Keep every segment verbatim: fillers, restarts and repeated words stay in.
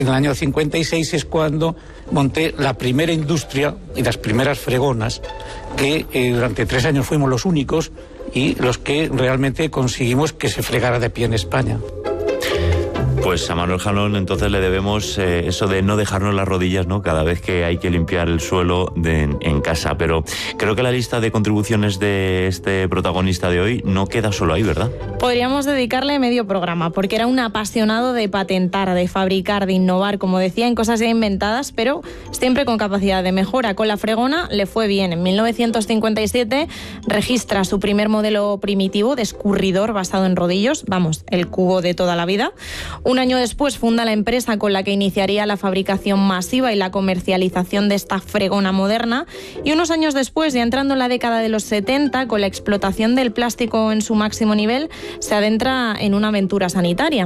En el año cincuenta y seis es cuando monté la primera industria y las primeras fregonas, que eh, durante tres años fuimos los únicos y los que realmente conseguimos que se fregara de pie en España. Pues a Manuel Jalón entonces le debemos eh, eso de no dejarnos las rodillas, ¿no?, cada vez que hay que limpiar el suelo de, en, en casa. Pero creo que la lista de contribuciones de este protagonista de hoy no queda solo ahí, ¿verdad? Podríamos dedicarle medio programa, porque era un apasionado de patentar, de fabricar, de innovar, como decía, en cosas ya inventadas, pero siempre con capacidad de mejora. Con la fregona le fue bien. En mil novecientos cincuenta y siete registra su primer modelo primitivo de escurridor basado en rodillos, vamos, el cubo de toda la vida. Un año después funda la empresa con la que iniciaría la fabricación masiva y la comercialización de esta fregona moderna. Y unos años después, ya entrando en la década de los setenta, con la explotación del plástico en su máximo nivel, se adentra en una aventura sanitaria.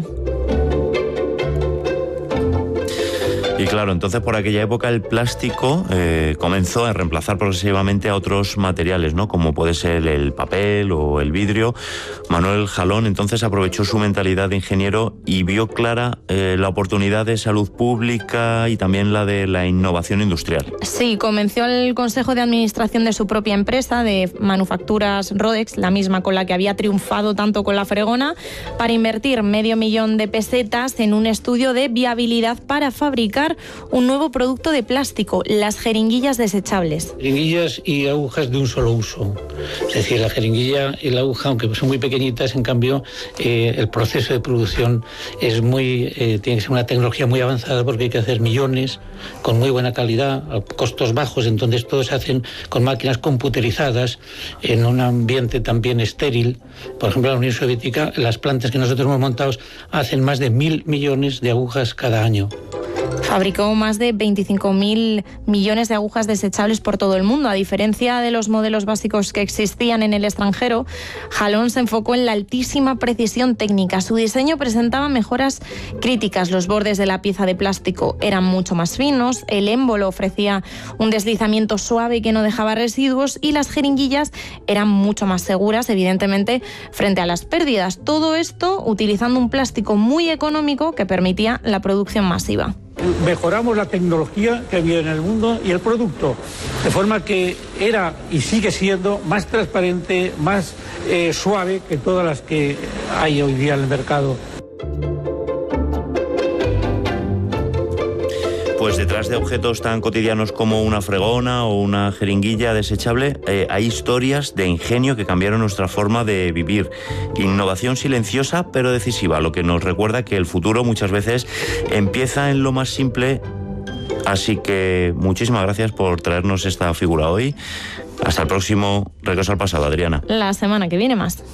Y claro, entonces por aquella época el plástico eh, comenzó a reemplazar progresivamente a otros materiales, ¿no?, como puede ser el papel o el vidrio. Manuel Jalón entonces aprovechó su mentalidad de ingeniero y vio clara eh, la oportunidad de salud pública y también la de la innovación industrial. Sí, convenció al consejo de administración de su propia empresa de manufacturas Rodex, la misma con la que había triunfado tanto con la fregona, para invertir medio millón de pesetas en un estudio de viabilidad para fabricar un nuevo producto de plástico, las jeringuillas desechables. Jeringuillas y agujas de un solo uso. Es decir, la jeringuilla y la aguja, aunque son muy pequeñitas, en cambio, eh, el proceso de producción es muy, eh, tiene que ser una tecnología muy avanzada, porque hay que hacer millones con muy buena calidad, a costos bajos. Entonces todos se hacen con máquinas computerizadas en un ambiente también estéril. Por ejemplo, en la Unión Soviética, las plantas que nosotros hemos montado hacen más de mil millones de agujas cada año. Fabricó más de veinticinco mil millones de agujas desechables por todo el mundo. A diferencia de los modelos básicos que existían en el extranjero, Jalón se enfocó en la altísima precisión técnica. Su diseño presentaba mejoras críticas. Los bordes de la pieza de plástico eran mucho más finos, el émbolo ofrecía un deslizamiento suave que no dejaba residuos y las jeringuillas eran mucho más seguras, evidentemente, frente a las pérdidas. Todo esto utilizando un plástico muy económico que permitía la producción masiva. Mejoramos la tecnología que había en el mundo y el producto, de forma que era y sigue siendo más transparente, más eh, suave que todas las que hay hoy día en el mercado. Pues detrás de objetos tan cotidianos como una fregona o una jeringuilla desechable, eh, hay historias de ingenio que cambiaron nuestra forma de vivir. Innovación silenciosa pero decisiva, lo que nos recuerda que el futuro muchas veces empieza en lo más simple. Así que muchísimas gracias por traernos esta figura hoy. Hasta el próximo Regreso al Pasado, Adriana. La semana que viene más.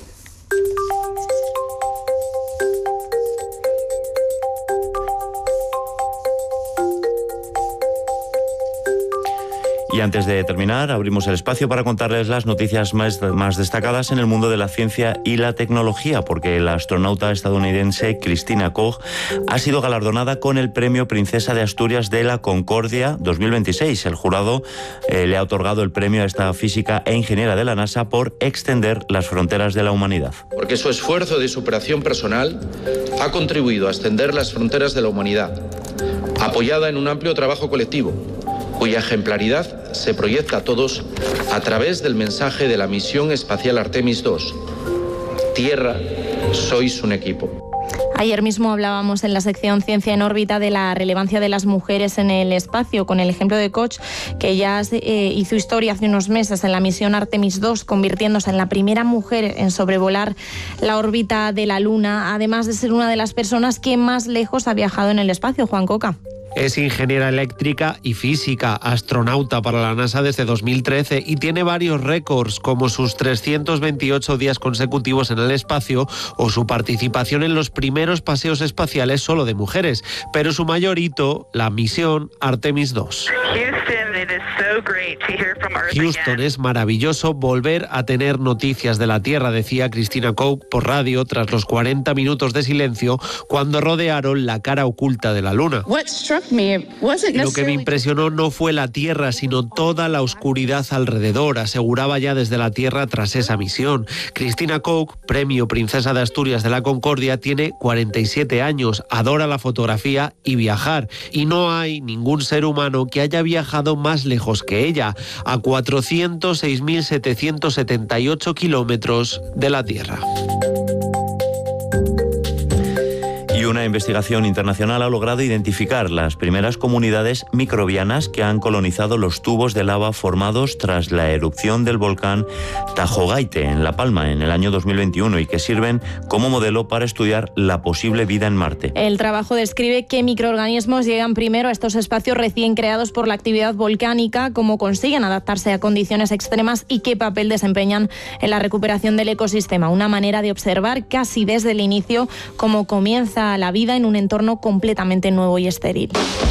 Y antes de terminar, abrimos el espacio para contarles las noticias más, más destacadas en el mundo de la ciencia y la tecnología, porque la astronauta estadounidense Christina Koch ha sido galardonada con el Premio Princesa de Asturias de la Concordia dos mil veintiséis. El jurado eh, le ha otorgado el premio a esta física e ingeniera de la NASA por extender las fronteras de la humanidad. Porque su esfuerzo de superación personal ha contribuido a extender las fronteras de la humanidad, apoyada en un amplio trabajo colectivo, cuya ejemplaridad se proyecta a todos a través del mensaje de la misión espacial Artemis dos. Tierra, sois un equipo. Ayer mismo hablábamos en la sección Ciencia en órbita de la relevancia de las mujeres en el espacio, con el ejemplo de Koch, que ya eh, hizo historia hace unos meses en la misión Artemis dos, convirtiéndose en la primera mujer en sobrevolar la órbita de la Luna, además de ser una de las personas que más lejos ha viajado en el espacio. Juan Coca. Es ingeniera eléctrica y física, astronauta para la NASA desde dos mil trece y tiene varios récords, como sus trescientos veintiocho días consecutivos en el espacio o su participación en los primeros paseos espaciales solo de mujeres. Pero su mayor hito, la misión Artemis dos. Houston, it is so great Houston, es maravilloso volver a tener noticias de la Tierra, decía Christina Koch por radio tras los cuarenta minutos de silencio cuando rodearon la cara oculta de la Luna. Lo que me impresionó no fue la Tierra, sino toda la oscuridad alrededor, aseguraba ya desde la Tierra tras esa misión. Christina Koch, premio Princesa de Asturias de la Concordia, tiene cuarenta y siete años, adora la fotografía y viajar, y no hay ningún ser humano que haya viajado más lejos que ella, a cuatrocientos seis mil setecientos setenta y ocho kilómetros de la Tierra. Y una investigación internacional ha logrado identificar las primeras comunidades microbianas que han colonizado los tubos de lava formados tras la erupción del volcán Tajogaite en La Palma en el año dos mil veintiuno y que sirven como modelo para estudiar la posible vida en Marte. El trabajo describe qué microorganismos llegan primero a estos espacios recién creados por la actividad volcánica, cómo consiguen adaptarse a condiciones extremas y qué papel desempeñan en la recuperación del ecosistema. Una manera de observar casi desde el inicio cómo comienza la vida en un entorno completamente nuevo y estéril.